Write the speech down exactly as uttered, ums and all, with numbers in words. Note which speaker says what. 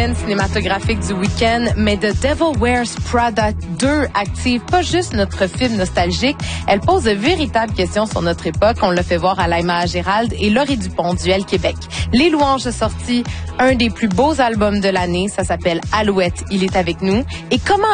Speaker 1: moyenne cinématographique du week-end, mais The Devil Wears Prada deux active pas juste notre film nostalgique, elle pose de véritables questions sur notre époque. On l'a fait voir à l'Aïma Gérald et Laurie Dupont du L Québec. Les Louanges a sorti un des plus beaux albums de l'année, ça s'appelle Alouette, il est avec nous. Et comment